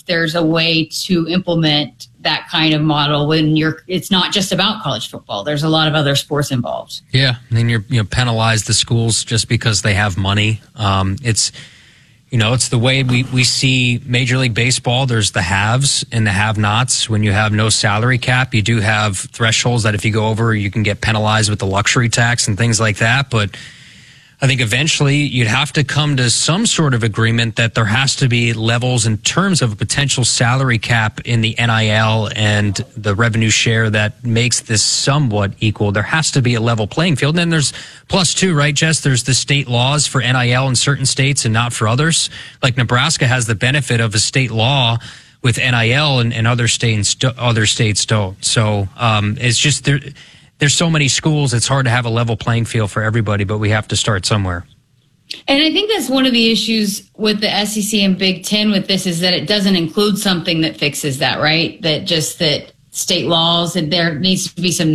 there's a way to implement that kind of model when it's not just about college football. There's a lot of other sports involved. Yeah, and then you penalize the schools just because they have money. It's the way we see Major League Baseball. There's the haves and the have-nots. When you have no salary cap, you do have thresholds that if you go over, you can get penalized with the luxury tax and things like that. But I think eventually you'd have to come to some sort of agreement that there has to be levels in terms of a potential salary cap in the NIL and the revenue share that makes this somewhat equal. There has to be a level playing field. And then there's plus two, right, Jess? There's the state laws for NIL in certain states and not for others. Like Nebraska has the benefit of a state law with NIL and other states don't. So it's just there's so many schools, it's hard to have a level playing field for everybody, but we have to start somewhere. And I think that's one of the issues with the SEC and Big Ten with this is that it doesn't include something that fixes that, right? That state laws, and there needs to be some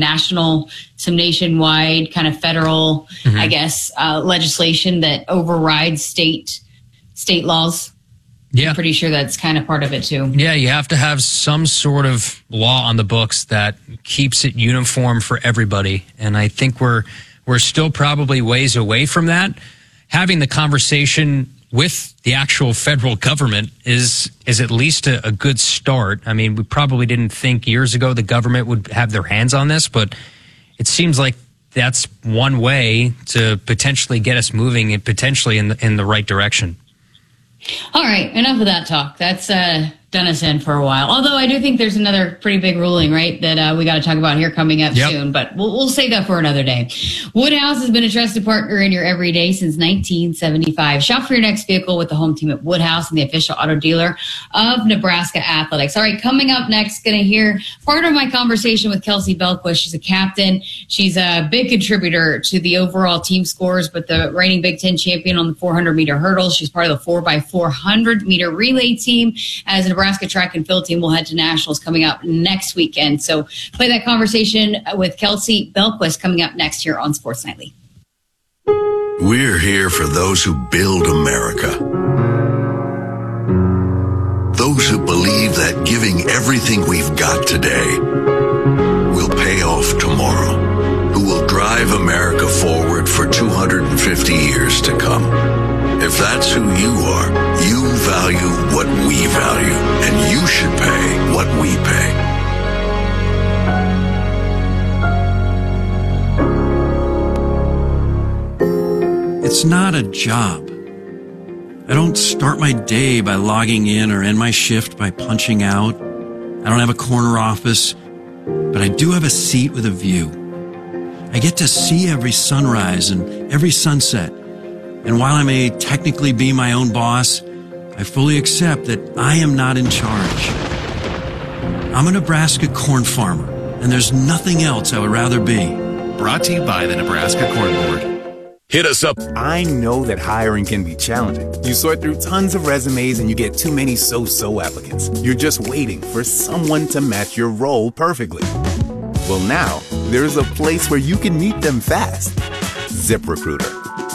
nationwide kind of federal, I guess, legislation that overrides state laws. Yeah. I'm pretty sure that's kind of part of it too. Yeah, you have to have some sort of law on the books that keeps it uniform for everybody. And I think we're still probably ways away from that. Having the conversation with the actual federal government is at least a good start. I mean, we probably didn't think years ago the government would have their hands on this, but it seems like that's one way to potentially get us moving and potentially in the right direction. All right, enough of that talk. That's done us in for a while. Although I do think there's another pretty big ruling, right, that we got to talk about here coming up soon. But we'll save that for another day. Woodhouse has been a trusted partner in your everyday since 1975. Shop for your next vehicle with the home team at Woodhouse and the official auto dealer of Nebraska Athletics. All right, coming up next, going to hear part of my conversation with Kelsey Belquist. She's a captain. She's a big contributor to the overall team scores, but the reigning Big Ten champion on the 400-meter hurdle. She's part of the 4x400-meter relay team. As a Nebraska track and field team will head to nationals coming up next weekend. So play that conversation with Kelsey Belquist coming up next here on Sports Nightly. We're here for those who build America. Those who believe that giving everything we've got today will pay off tomorrow. Who will drive America forward for 250 years to come. If that's who you are, you value what we value, and you should pay what we pay. It's not a job. I don't start my day by logging in or end my shift by punching out. I don't have a corner office, but I do have a seat with a view. I get to see every sunrise and every sunset. And while I may technically be my own boss, I fully accept that I am not in charge. I'm a Nebraska corn farmer, and there's nothing else I would rather be. Brought to you by the Nebraska Corn Board. Hit us up. I know that hiring can be challenging. You sort through tons of resumes and you get too many so-so applicants. You're just waiting for someone to match your role perfectly. Well, now, there's a place where you can meet them fast. ZipRecruiter.